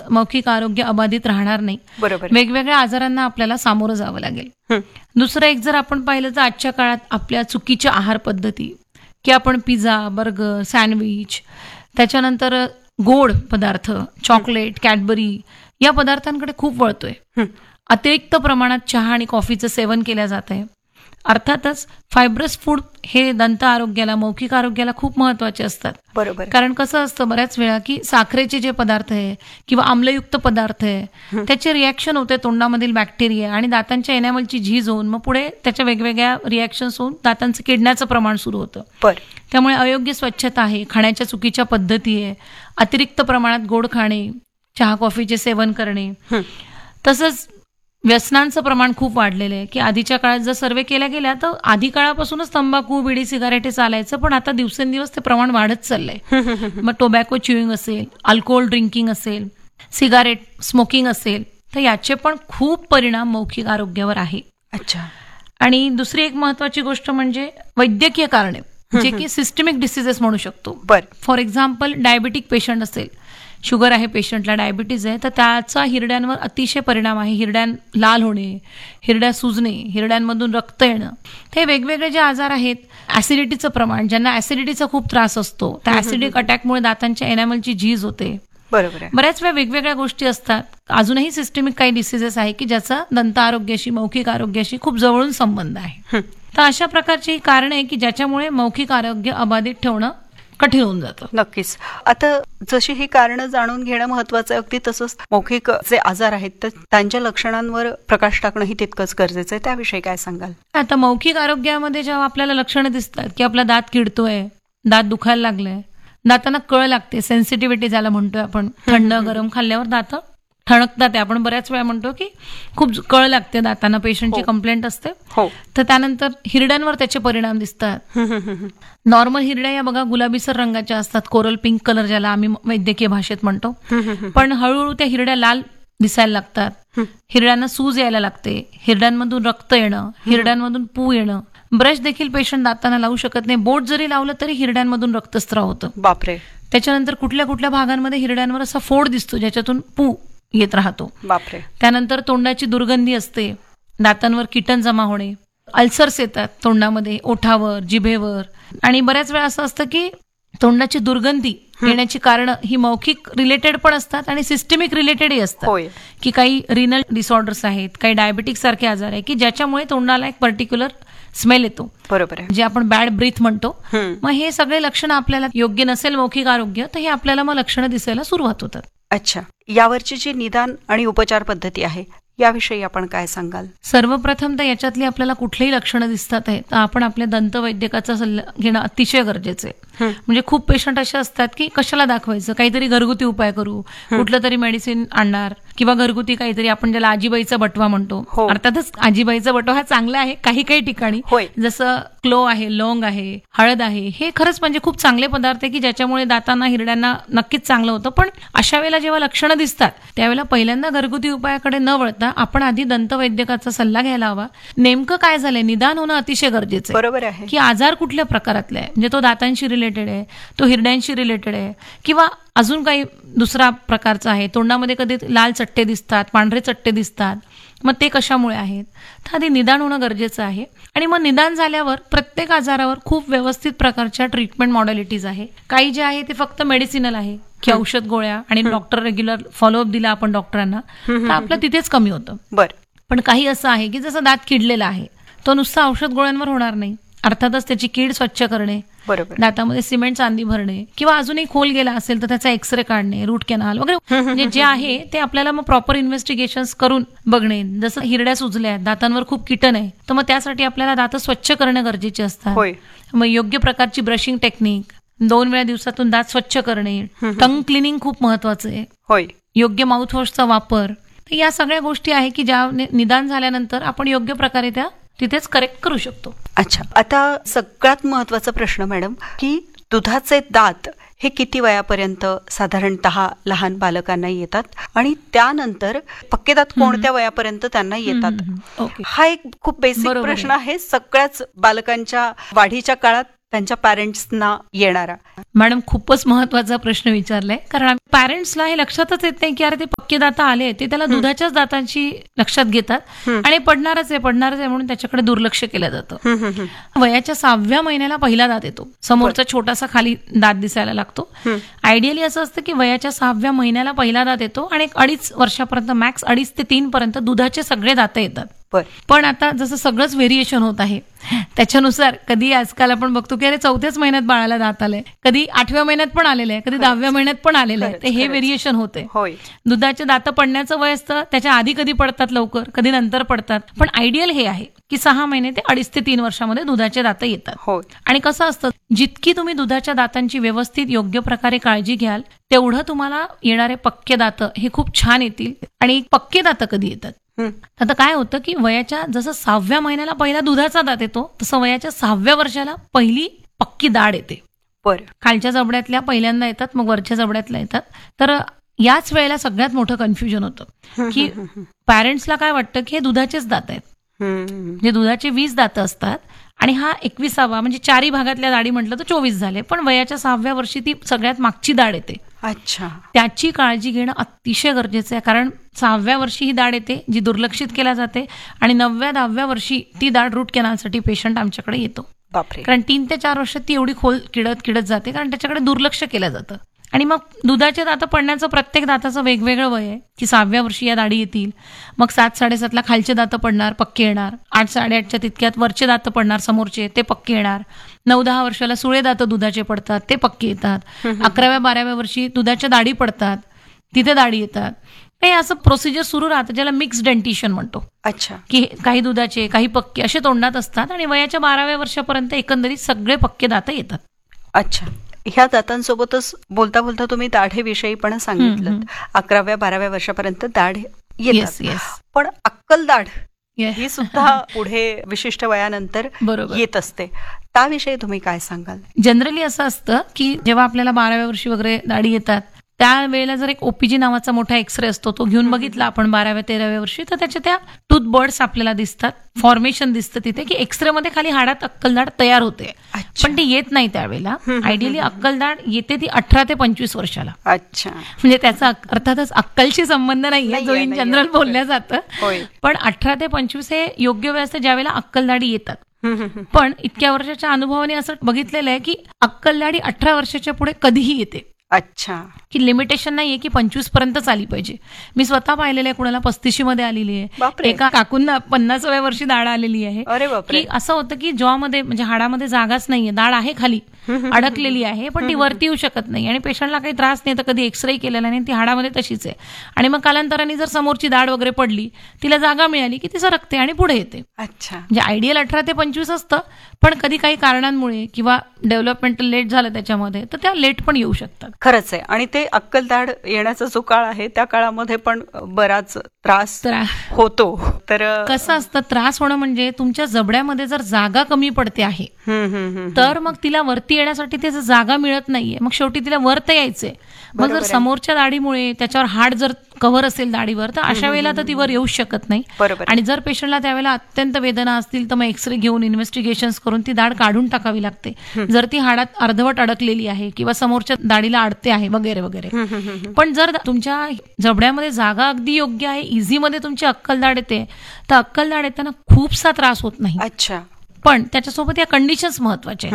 मौखिक आरोग्य अबाधित राहणार नाही. बरोबर. वेगवेगळ्या आजारांना आपल्याला सामोरं जावं लागेल. दुसरं एक जर आपण पाहिलं तर आजच्या काळात आपल्या चुकीच्या आहार पद्धती, की आपण पिझ्झा, बर्गर, सँडविच, त्याच्यानंतर गोड पदार्थ, चॉकलेट, कॅडबरी या पदार्थांकडे खूप वळतोय. अतिरिक्त प्रमाणात चहा आणि कॉफीचं सेवन केलं जात आहे. अर्थातच फायब्रस फूड हे दंत आरोग्याला, मौखिक आरोग्याला खूप महत्वाचे असतात. बरोबर. कारण कसं असतं बऱ्याच वेळा की साखरेचे जे पदार्थ आहे किंवा आम्लयुक्त पदार्थ आहे त्याचे रिॲक्शन होते तोंडामधील बॅक्टेरिया आणि दातांच्या एनॅमलची झीज होऊन मग पुढे त्याच्या वेगवेगळ्या रिॲक्शन्स होऊन दातांचं किडण्याचं प्रमाण सुरू होतं. त्यामुळे अयोग्य स्वच्छता आहे, खाण्याच्या चुकीच्या पद्धती आहे, अतिरिक्त प्रमाणात गोड खाणे, चहा कॉफीचे सेवन करणे, तसंच व्यसनांचं प्रमाण खूप वाढलेलं आहे. की आधीच्या काळात जर सर्वे केल्या गेल्या तर आधी काळापासूनच तंबाखू, बिडी, सिगारेट चालायचं, पण आता दिवसेंदिवस ते प्रमाण वाढत चाललंय. मग टोबॅको च्युइंग असेल, अल्कोहोल ड्रिंकिंग असेल, सिगारेट स्मोकिंग असेल, तर याचे पण खूप परिणाम मौखिक आरोग्यावर आहे. अच्छा. आणि दुसरी एक महत्वाची गोष्ट म्हणजे वैद्यकीय कारणे, जे की सिस्टमिक डिसीजेस म्हणू शकतो. फॉर एक्झाम्पल डायबिटिक पेशंट असेल, शुगर आहे पेशंटला, डायबिटीज आहे, तर त्याचा हिरड्यांवर अतिशय परिणाम आहे. हिरड्यां लाल होणे, हिरड्या सुजणे, हिरड्यांमधून रक्त येणं, ते वेगवेगळे जे आजार आहेत. ऍसिडिटीचं प्रमाण, ज्यांना ऍसिडिटीचा खूप त्रास असतो, त्या ऍसिडिक अटॅकमुळे दातांच्या एनॅमलची झीज होते. बरोबर. बऱ्याच वेळा वेगवेगळ्या गोष्टी असतात. अजूनही सिस्टमिक काही डिसीजेस आहे की ज्याचा दंत आरोग्याशी, मौखिक आरोग्याशी खूप जवळून संबंध आहे. तर अशा प्रकारची ही कारणे की ज्याच्यामुळे मौखिक आरोग्य अबाधित ठेवणं कठीण होऊन जातं. नक्कीच. आता जशी ही कारणं जाणून घेणं महत्वाचं आहे, अगदी तसंच मौखिक जे आजार आहेत तर त्यांच्या लक्षणांवर प्रकाश टाकणंही तितकंच गरजेचं आहे. त्याविषयी काय सांगाल? आता मौखिक आरोग्यामध्ये जेव्हा आपल्याला लक्षणं दिसतात की आपला दात किडतोय, दात दुखायला लागलाय, दातांना कळ लागते, सेन्सिटिव्हिटी ज्याला म्हणतोय आपण, थंड गरम खाल्ल्यावर दात ठणकतात, ते आपण बऱ्याच वेळा म्हणतो की खूप कळ लागते दातांना, पेशंटची कंप्लेंट असते. तर त्यानंतर हिरड्यांवर त्याचे परिणाम दिसतात. नॉर्मल हिरड्या या बघा गुलाबीसर रंगाच्या असतात, कोरल पिंक कलर ज्याला आम्ही वैद्यकीय भाषेत म्हणतो, पण हळूहळू त्या हिरड्या लाल दिसायला लागतात, हिरड्यांना सूज यायला लागते, हिरड्यांमधून रक्त येणं, हिरड्यांमधून पू येणं. ब्रश देखील पेशंट दातांना लावू शकत नाही, बोट जरी लावलं तरी हिरड्यांमधून रक्तस्राव होतं. बापरे. त्याच्यानंतर कुठल्या कुठल्या भागांमध्ये हिरड्यांवर असा फोड दिसतो ज्याच्यातून पू येत राहतो. बापरे. त्यानंतर तोंडाची दुर्गंधी असते, दातांवर किटन जमा होणे, अल्सर्स येतात तोंडामध्ये, ओठावर, जिभेवर. आणि बऱ्याच वेळा असं असतं की तोंडाची दुर्गंधी येण्याची कारण ही मौखिक रिलेटेड पण असतात आणि सिस्टमिक रिलेटेडही असतात. की काही रिनल डिसऑर्डर्स आहेत, काही डायबिटिक सारखे आजार आहे की ज्याच्यामुळे तोंडाला एक पर्टिक्युलर स्मेल येतो. बरोबर. जे आपण बॅड ब्रीथ म्हणतो. मग हे सगळे लक्षणं आपल्याला योग्य नसेल मौखिक आरोग्य, तर हे आपल्याला मग लक्षणं दिसायला सुरुवात होतात. अच्छा. यावरची जी निदान आणि उपचार पद्धती आहे याविषयी आपण काय सांगाल? सर्वप्रथम तर याच्यातली आपल्याला कुठलीही लक्षणं दिसतात आहे तर आपण आपल्या दंतवैद्यकाचा सल्ला घेणं अतिशय गरजेचं आहे. म्हणजे खूप पेशंट असे असतात की कशाला दाखवायचं, काहीतरी घरगुती उपाय करू, कुठलं तरी मेडिसिन आणणार किंवा घरगुती काहीतरी, आपण ज्याला आजीबाईचा बटवा म्हणतो. अर्थातच आजीबाईचा बटवा हा चांगला आहे काही काही ठिकाणी, जसं क्लो आहे, लवंग आहे, हळद आहे, हे खरंच म्हणजे खूप चांगले पदार्थ आहे की ज्याच्यामुळे दातांना, हिरड्यांना नक्कीच चांगलं होतं. पण अशा वेळेला जेव्हा लक्षणं दिसतात त्यावेळेला पहिल्यांदा घरगुती उपायाकडे न वळता आपण आधी दंतवैद्यकाचा सल्ला घ्यायला हवा. नेमकं काय झालंय, निदान होणं अतिशय गरजेचं आहे. बरोबर आहे. की आजार कुठल्या प्रकारातला आहे, म्हणजे तो दातांशी रिलेटेड आहे, तो हिरड्यांशी रिलेटेड आहे किंवा अजून काही दुसरा प्रकारचा आहे. तोंडामध्ये कधी लाल चट्टे दिसतात, पांढरे चट्टे दिसतात, मग ते कशामुळे आहेत, तर आधी निदान होणं गरजेचं आहे. आणि मग निदान झाल्यावर प्रत्येक आजारावर खूप व्यवस्थित प्रकारच्या ट्रीटमेंट मॉडॅलिटीज आहे. काही जे आहे ते फक्त मेडिसिनल आहे की औषध गोळ्या आणि डॉक्टर रेग्युलर फॉलोअप दिला आपण डॉक्टरांना तर आपलं तिथेच कमी होतं. पण काही असं आहे की जसं दात किडलेला आहे तो नुसतं औषध गोळ्यांवर होणार नाही. अर्थातच त्याची कीड स्वच्छ करणे, दातामध्ये सिमेंट चांदी भरणे किंवा अजूनही खोल गेला असेल तर त्याचा एक्सरे काढणे, रूट कॅनाल वगैरे, म्हणजे जे आहे ते आपल्याला मग प्रॉपर इन्व्हेस्टिगेशन्स करून बगणे. जसं हिरड्या सुजल्या, दातांवर खूप किटन आहे तर मग त्यासाठी आपल्याला दात स्वच्छ करणं गरजेचे असतात. मग योग्य प्रकारची ब्रशिंग टेक्निक, 2 वेळा दिवसातून दात स्वच्छ करणे, टंग क्लिनिंग खूप महत्वाचं आहे, योग्य माउथवॉशचा वापर. या सगळ्या गोष्टी आहे की ज्या निदान झाल्यानंतर आपण योग्य प्रकारे त्या तिथेच करेक्ट करू शकतो. अच्छा. आता सगळ्यात महत्वाचा प्रश्न मॅडम, की दुधाचे दात हे किती वयापर्यंत साधारणतः लहान बालकांना येतात आणि त्यानंतर पक्के दात कोणत्या वयापर्यंत त्यांना येतात? हा एक खूप बेसिक प्रश्न आहे. सगळ्याच बालकांच्या वाढीच्या काळात त्यांच्या पॅरेंट्सना येणारा? मॅडम, खूपच महत्वाचा प्रश्न विचारलाय, कारण पॅरेंट्सला हे लक्षातच येत नाही की अरे ते पक्के दात आले, ते त्याला दुधाच्याच दातांची लक्षात घेतात आणि पडणारच आहे म्हणून त्याच्याकडे दुर्लक्ष केलं जातं. वयाच्या 6व्या महिन्याला पहिला दात येतो, समोरचा छोटासा खाली दात दिसायला लागतो. आयडियली असं असतं की वयाच्या 6व्या महिन्याला पहिला दात येतो आणि 2.5 वर्षापर्यंत, मॅक्स 2.5 ते 3 पर्यंत दुधाचे सगळे दात येतात. पण आता जसं सगळंच व्हेरिएशन होत आहे, त्याच्यानुसार कधी आजकाल आपण बघतो की अरे 4थ्याच महिन्यात बाळाला दात आलंय, कधी 8व्या महिन्यात पण आलेलं आहे, कधी 10व्या महिन्यात पण आलेलं आहे. हे व्हेरिएशन होते. दुधाचे दात पडण्याचं वय असतं, त्याच्या आधी कधी पडतात लवकर, कधी नंतर पडतात. पण आयडियल हे आहे की 6 महिने ते 2.5 ते 3 वर्षामध्ये दुधाचे दात येतात. आणि कसं असतं, जितकी तुम्ही दुधाच्या दातांची व्यवस्थित योग्य प्रकारे काळजी घ्याल, तेवढं तुम्हाला येणारे पक्के दात हे खूप छान येतील. आणि पक्के दात कधी येतात, आता काय होतं की वयाच्या जसं 6व्या महिन्याला पहिला दुधाचा दात येतो, तसं वयाच्या 6व्या वर्षाला पहिली पक्की दाढ येते. खालच्या जबड्यातल्या पहिल्यांदा येतात, मग वरच्या जबड्यातल्या येतात. तर याच वेळेला सगळ्यात मोठं कन्फ्युजन होतं की पॅरेंट्सला काय वाटतं की हे दुधाचेच दात आहेत, म्हणजे दुधाचे 20 दात असतात आणि हा 21वा, म्हणजे 4 भागातल्या दाढी म्हटलं तर 24 झाले, पण वयाच्या 6व्या वर्षी ती सगळ्यात मागची दाढ येते. अच्छा, त्याची काळजी घेणं अतिशय गरजेचं आहे, कारण 6व्या वर्षी ही दाढ येते जी दुर्लक्षित केल्या जाते आणि 9व्या 10व्या वर्षी ती दाढ रूट कॅनलसाठी पेशंट आमच्याकडे येतो. कारण 3 ते 4 वर्षात ती एवढी खोल किडत जाते, कारण त्याच्याकडे दुर्लक्ष केलं जातं. आणि मग दुधाचे दात पडण्याचं प्रत्येक दाताचं वेगवेगळं वय आहे की 6व्या वर्षी या दाढी येतील, मग 7-7.5ला खालचे दात पडणार, पक्के येणार, 8-8.5च्या तितक्यात वरचे दात पडणार समोरचे, ते पक्के येणार, 9-10 वर्षाला सुळे दात दुधाचे पडतात, ते पक्के येतात, 11व्या-12व्या वर्षी दुधाच्या दाढी पडतात, तिथे दाढी येतात. हे असं प्रोसिजर सुरू राहतं, ज्याला मिक्स डेंटिशन म्हणतो. अच्छा, की काही दुधाचे काही पक्के असे तोंडात असतात आणि वयाच्या 12व्या वर्षापर्यंत एकंदरीत सगळे पक्के दात येतात. अच्छा, ह्या दातांसोबतच बोलता बोलता तुम्ही दाढेविषयी पण सांगितलं. 11व्या-12व्या वर्षापर्यंत दाढ येतात, पण अक्कल दाढ ही सुद्धा पुढे विशिष्ट वयानंतर येत असते, त्याविषयी तुम्ही काय सांगाल? जनरली असं असतं की जेव्हा आपल्याला 12व्या वर्षी वगैरे दाढी येतात, त्यावेळेला जर एक ओपीजी नावाचा मोठा एक्सरे असतो, तो घेऊन बघितला आपण 12व्या-13व्या वर्षी, तर त्याच्या त्या टूथ बर्ड्स आपल्याला दिसतात, फॉर्मेशन दिसतं तिथे की एक्सरे मध्ये खाली हाडात अक्कलदाढ तयार होते. पण ती येत नाही त्यावेळेला. आयडियली अक्कलदाढ येते ती 18 ते 25 वर्षाला. अच्छा, म्हणजे त्याचा अर्थातच अक्कलशी संबंध नाहीये, जो इन जनरल बोलल्या जातं. पण 18 ते 25 हे योग्य वय असतं ज्यावेळेला अक्कलदाढी येतात. पण इतक्या वर्षाच्या अनुभवाने असं बघितलेलं आहे की अक्कलदाढी 18 वर्षाच्या पुढे कधीही येते. अच्छा, की लिमिटेशन नाहीये की 25 पर्यंतच आली पाहिजे. मी स्वतः पाहिलेलं आहे, कुणाला 35 मध्ये आलेली आहे, एका काकूंना 50व्या वर्षी दाढ आलेली आहे. की असं होतं की जॉमध्ये म्हणजे हाडामध्ये जागाच नाहीये, दाढ आहे खाली अडकलेली आहे, पण ती वरती येऊ शकत नाही आणि पेशंटला काही त्रास नाही, तर कधी एक्सरे केलेला नाही, ती हाडामध्ये तशीच आहे. आणि मग कालांतराने जर समोरची दाढ वगैरे पडली, तिला जागा मिळाली की ती सरकते आणि पुढे येते. अच्छा, म्हणजे आयडियल 18 ते 25 असतं, पण कधी काही कारणांमुळे किंवा डेव्हलपमेंटल लेट झालं त्याच्यामध्ये, तर त्या लेट पण येऊ शकतात. खरंच आहे. आणि ते अक्कलदाढ येण्याचा जो काळ आहे त्या काळामध्ये पण बराच त्रास होतो. तर कसं असतं, त्रास होणं म्हणजे तुमच्या जबड्यामध्ये जर जागा कमी पडते आहे, तर मग तिला वरती येण्यासाठी त्याची जागा मिळत नाहीये, मग शेवटी तिला वर तर यायचंय. मग जर समोरच्या दाढीमुळे त्याच्यावर हाड जर कव्हर असेल दाढीवर, तर अशा वेळेला तर ती वर येऊ शकत नाही. आणि जर पेशंटला त्यावेळेला अत्यंत वेदना असतील तर मग एक्सरे घेऊन इन्व्हेस्टिगेशन्स करून ती दाढ काढून टाकावी लागते, जर ती हाडात अर्धवट अडकलेली आहे किंवा समोरच्या दाढीला अडते आहे वगैरे वगैरे. पण जर तुमच्या जबड्यामध्ये जागा अगदी योग्य आहे, इझी मध्ये तुमची अक्कलदाढ येते, तर अक्कलदाढ येताना खूपसा त्रास होत नाही. अच्छा, पण त्याच्यासोबत या कंडिशन्स महत्वाचे,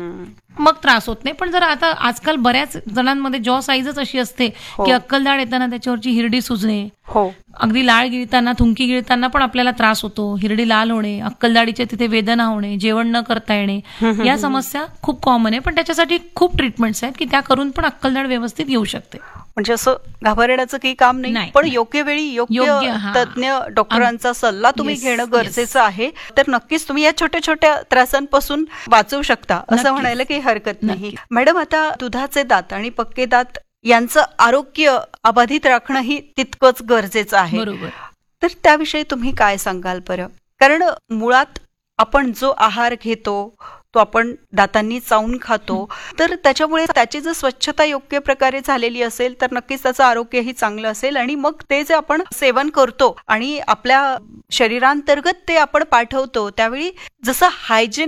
मग त्रास होत नाही. पण जर आता आजकाल बऱ्याच जणांमध्ये जॉ साईजच अशी असते की अक्कलदाढ येताना त्याच्यावरची हिरडी सुजणे, अगदी लाळ गिळताना थुंकी गिळताना पण आपल्याला त्रास होतो, हिरडी लाल होणे, अक्कलदाढीच्या तिथे वेदना होणे, जेवण न करता येणे, या समस्या खूप कॉमन आहे. पण त्याच्यासाठी खूप ट्रीटमेंट्स आहेत की त्या करून पण अक्कलदाढ व्यवस्थित येऊ शकते. म्हणजे असं घाबरण्याचं काही काम नाही, पण योग्य वेळी योग्य तज्ञ डॉक्टरांचा सल्ला तुम्ही घेणं गरजेचं आहे. तर नक्कीच तुम्ही या छोट्या छोट्या त्रासांपासून वाचवू शकता असं म्हणायला काही हरकत नाही. मॅडम, आता दुधाचे दात आणि पक्के दात यांचं आरोग्य अबाधित राखणंही तितकंच गरजेचं आहे. बरोबर. तर त्याविषयी तुम्ही काय सांगाल बरं? कारण मुळात आपण जो आहार घेतो तो आपण दातांनी चावून खातो, तर त्याच्यामुळे त्याची जर स्वच्छता योग्य प्रकारे झालेली असेल तर नक्कीच त्याचं आरोग्यही चांगलं असेल. आणि मग ते जे आपण सेवन करतो आणि आपल्या शरीरांतर्गत ते आपण पाठवतो, त्यावेळी जसं हायजेनिक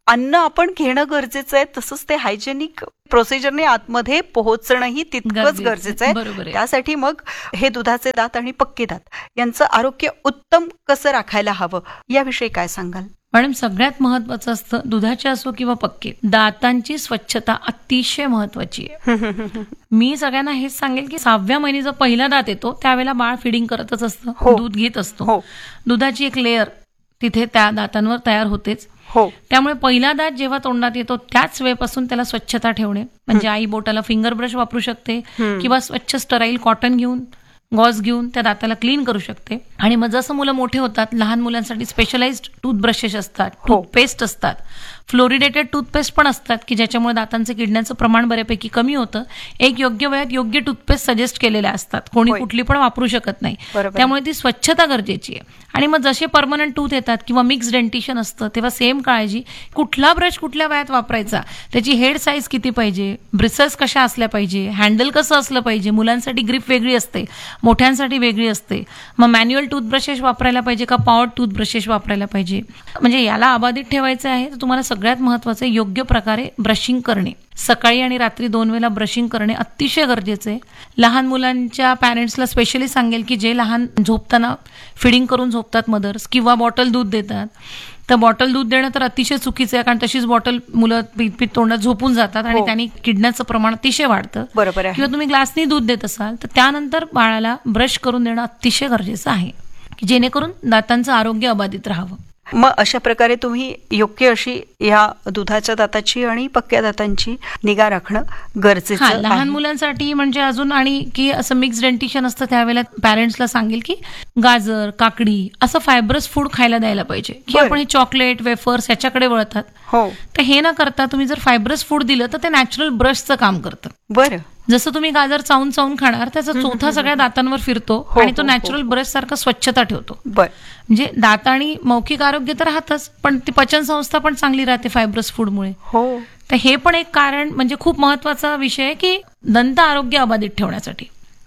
अन्न आपण घेणं गरजेचं आहे, तसंच ते हायजेनिक प्रोसिजरने आतमध्ये पोहोचणंही तितकंच गरजेचं आहे. त्यासाठी मग हे दुधाचे दात आणि पक्के दात यांचं आरोग्य उत्तम कसं राखायला हवं याविषयी काय सांगाल? मॅडम, सगळ्यात महत्वाचं असतं, दुधाचे असो किंवा पक्के, दातांची स्वच्छता अतिशय महत्वाची आहे. मी सगळ्यांना हेच सांगेल की 6व्या महिन्याचा पहिला दात येतो त्यावेळेला बाळ फिडिंग करतच असतं, दूध घेत असतो. दुधाची एक लेअर तिथे त्या दातांवर तयार होतेच. त्यामुळे पहिला दात जेव्हा तोंडात येतो त्याच वेळेपासून त्याला स्वच्छता ठेवणे, म्हणजे आई बोटाला फिंगर ब्रश वापरू शकते किंवा स्वच्छ स्टराईल कॉटन घेऊन गॉज घेऊन त्या दाताला क्लीन करू शकते. आणि मग जसं मुलं मोठे होतात, लहान मुलांसाठी स्पेशलाइज्ड टूथब्रशेस असतात, टूथपेस्ट असतात, फ्लोरिडेटेड टूथपेस्ट पण असतात की ज्याच्यामुळे दातांचं किडण्याचं प्रमाण बऱ्यापैकी कमी होतं. एक योग्य वयात योग्य टूथपेस्ट सजेस्ट केलेल्या असतात, कोणी कुठली पण वापरू शकत नाही. त्यामुळे ती स्वच्छता गरजेची आहे. आणि मग जसे परमनंट टूथ येतात किंवा मिक्स डेंटिशन असतं तेव्हा सेम काळजी, कुठला ब्रश कुठल्या वयात वापरायचा, त्याची हेड साईज किती पाहिजे, ब्रिसल्स कशा असल्या पाहिजे, हँडल कसं असलं पाहिजे, मुलांसाठी ग्रिप वेगळी असते, मोठ्यांसाठी वेगळी असते. मग मॅन्युअल टूथब्रशेस वापरायला पाहिजे का पॉवर टूथब्रशेस वापरायला पाहिजे. म्हणजे याला अबाधित ठेवायचं आहे तर तुम्हाला सगळ्यात महत्वाचं योग्य प्रकारे ब्रशिंग करणे. सकाळी आणि रात्री 2 वेळा ब्रशिंग करणे अतिशय गरजेचं आहे. लहान मुलांच्या पॅरेंट्सला स्पेशली सांगेल की जे लहान झोपताना फिडिंग करून झोपतात मदर्स किंवा बॉटल दूध देतात, तर बॉटल दूध देणं तर अतिशय चुकीचं आहे, कारण तशीच बॉटल मुलं पीत तोंडात झोपून जातात आणि त्यांनी किडण्याचं प्रमाण अतिशय वाढतं. बरोबर आहे. किंवा तुम्ही ग्लासनी दूध देत असाल तर त्यानंतर बाळाला ब्रश करून देणं अतिशय गरजेचं आहे, जेणेकरून दातांचं आरोग्य अबाधित राहावं. मग अशा प्रकारे तुम्ही योग्य अशी या दुधाच्या दाताची आणि पक्क्या दातांची निगा राखणं गरजेचं आहे. लहान मुलांसाठी म्हणजे अजून आणि की असं मिक्स डेंटिशन असतं त्यावेळेला पॅरेंट्सला सांगेल की गाजर, काकडी असं फायब्रस फूड खायला द्यायला पाहिजे. की आपण हे चॉकलेट, वेफर्स याच्याकडे वळतात, तर हे न करता तुम्ही जर फायब्रस फूड दिलं तर ते नॅचरल ब्रशचं काम करतं. बरं. जसं तुम्ही गाजर चावून चावून खाणार, त्याचा चोथा सगळ्या दातांवर फिरतो आणि तो नॅचरल ब्रश सारखा स्वच्छता ठेवतो. म्हणजे दात आणि मौखिक आरोग्य तर राहतच, पण ती पचन संस्था पण चांगली राहते फायब्रस फूडमुळे. तर हे पण एक कारण, म्हणजे खूप महत्वाचा विषय आहे की दंत आरोग्य अबाधित ठेवण्यासाठी.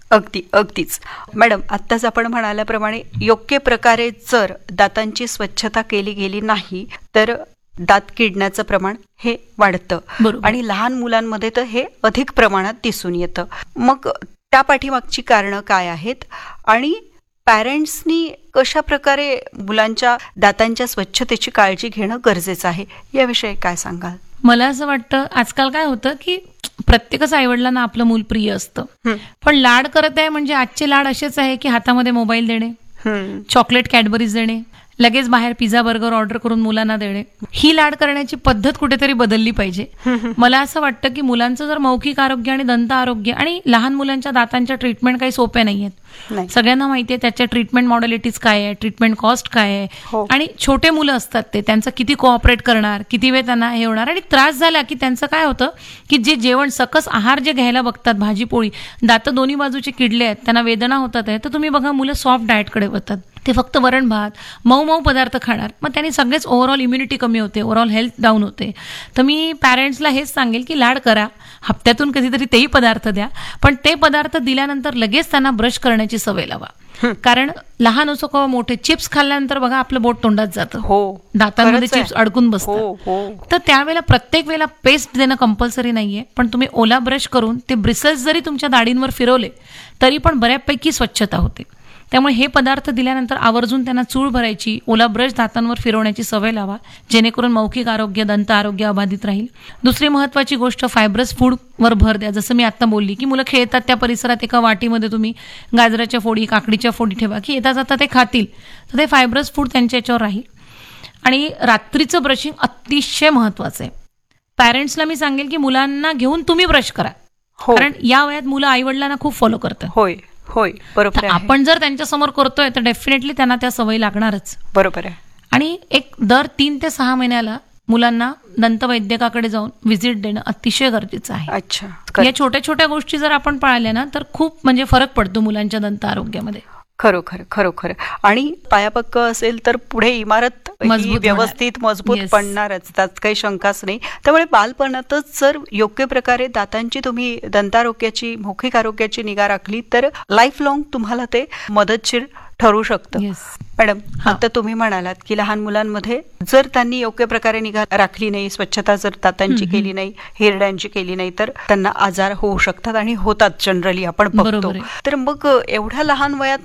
अगदीच मॅडम, आत्ताच आपण म्हणाल्याप्रमाणे योग्य प्रकारे जर दातांची स्वच्छता केली गेली नाही तर दात किडण्याचं प्रमाण हे वाढतं आणि लहान मुलांमध्ये तर हे अधिक प्रमाणात दिसून येतं. मग त्या पाठीमागची कारणं काय आहेत आणि पॅरेंट्सनी कशा प्रकारे मुलांच्या दातांच्या स्वच्छतेची काळजी घेणं गरजेचं आहे याविषयी काय सांगाल? मला असं वाटतं आजकाल काय होतं की प्रत्येकच आईवडिलांना आपलं मूल प्रिय असतं, पण लाड करत आहे म्हणजे आजचे लाड असेच आहे की हातामध्ये मोबाईल देणे, चॉकलेट, कॅडबरीज देणे, लगेच बाहेर पिझ्झा, बर्गर ऑर्डर करून मुलांना देणे. ही लाड करण्याची पद्धत कुठेतरी बदलली पाहिजे. मला असं वाटतं की मुलांचं जर मौखिक आरोग्य आणि दंत आरोग्य आणि लहान मुलांच्या दातांच्या ट्रीटमेंट काही सोप्या नाहीयेत. सगळ्यांना माहितीये त्याच्या ट्रीटमेंट मॉडेलिटीज काय आहे, ट्रीटमेंट कॉस्ट काय आहे, आणि छोटे मुलं असतात ते त्यांचं किती कोऑपरेट करणार, किती वेळ त्यांना हे होणार. आणि त्रास झाला की त्यांचं काय होतं की जे जेवण सकस आहार जे घ्यायला बघतात, भाजी पोळी, दात दोन्ही बाजूचे किडले आहेत, त्यांना वेदना होतात आहे, तर तुम्ही बघा मुलं सॉफ्ट डाएटकडे वळतात. ते फक्त वरण भात, मऊ मऊ पदार्थ खाणार, मग त्यांनी सगळेच ओव्हरऑल इम्युनिटी कमी होते, ओव्हरऑल हेल्थ डाऊन होते. तर मी पॅरेंट्सला हेच सांगेल की लाड करा, हप्त्यातून कधीतरी तेही पदार्थ द्या, पण ते पदार्थ दिल्यानंतर लगेच त्यांना ब्रश करण्याची सवय लावा. कारण लहान असो किंवा मोठे, चिप्स खाल्ल्यानंतर बघा आपलं बोट तोंडात जातं, दातांमध्ये चिप्स अडकून बसतात. तर त्यावेळेला प्रत्येक वेळेला पेस्ट देणं कंपल्सरी नाहीये, पण तुम्ही ओला ब्रश करून ते ब्रिसल्स जरी तुमच्या दाढींवर फिरवले तरी पण बऱ्यापैकी स्वच्छता होते. त्यामुळे हे पदार्थ दिल्यानंतर आवर्जून त्यांना चूळ भरायची, ओला ब्रश दातांवर फिरवण्याची सवय लावा, जेणेकरून मौखिक आरोग्य, दंत आरोग्य अबाधित राहील. दुसरी महत्वाची गोष्ट, फायब्रस फूडवर भर द्या. जसं मी आता बोलली की मुलं खेळतात त्या परिसरात एका वाटीमध्ये तुम्ही गाजराच्या फोडी, काकडीच्या फोडी ठेवा की येता जाता ते खातील, तर ते फायब्रस फूड त्यांच्या याच्यावर राहील. आणि रात्रीचं ब्रशिंग अतिशय महत्वाचं आहे. पॅरेंट्सला मी सांगेल की मुलांना घेऊन तुम्ही ब्रश करा, कारण या वयात मुलं आईवडिलांना खूप फॉलो करतात. होय, बरोबर. आपण जर त्यांच्या समोर करतोय तर डेफिनेटली त्यांना त्या सवयी लागणारच. बरोबर आहे. आणि एक दर 3 ते 6 महिन्याला मुलांना दंतवैद्यकाकडे जाऊन व्हिजिट देणं अतिशय गरजेचं आहे. अच्छा. या छोट्या छोट्या गोष्टी जर आपण पाळल्या ना तर खूप म्हणजे फरक पडतो मुलांच्या दंत आरोग्यामध्ये. खरोखर. आणि पायापक्क असेल तर पुढे इमारत व्यवस्थित मजबूत पडणारच, त्यात काही शंकाच नाही. त्यामुळे बालपणातच जर योग्य प्रकारे दातांची तुम्ही दंतारोग्याची, मौखिक आरोग्याची निगा राखली तर लाईफ लॉंग तुम्हाला ते मदतशीर ठरू शकतं. येस. मॅडम, हा. आता तुम्ही म्हणालात की लहान मुलांमध्ये जर त्यांनी योग्य प्रकारे निगा राखली नाही, स्वच्छता जर दातांची केली नाही, हिरड्यांची केली नाही, तर त्यांना आजार होऊ शकतात आणि होतात जनरली आपण बघतो. बरोबर आहे. तर मग एवढ्या लहान वयात